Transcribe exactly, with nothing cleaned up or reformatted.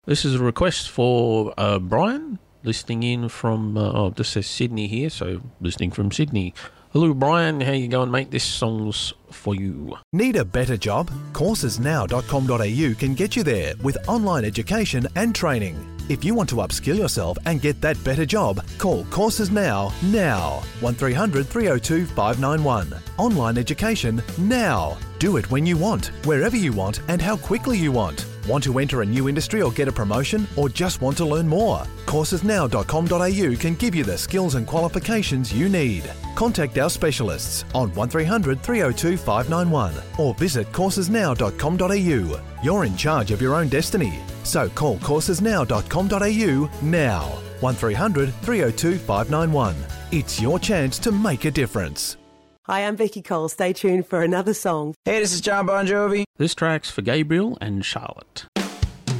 This is a request for uh, Brian, listening in from, uh, oh, this says Sydney here, so listening from Sydney. Hello, Brian. How you going, mate? This song's for you. Need a better job? courses now dot com dot a u can get you there with online education and training. If you want to upskill yourself and get that better job, call Courses Now, now. one three hundred three oh two five nine one. Online education now. Do it when you want, wherever you want and how quickly you want. Want to enter a new industry or get a promotion, or just want to learn more? courses now dot com dot a u can give you the skills and qualifications you need. Contact our specialists on one three hundred three oh two five nine one or visit courses now dot com dot a u. You're in charge of your own destiny, so call courses now dot com dot a u now. one three hundred three oh two five nine one. It's your chance to make a difference. Hi, I'm Becky Cole. Stay tuned for another song. Hey, this is John Bon Jovi. This track's for Gabriel and Charlotte.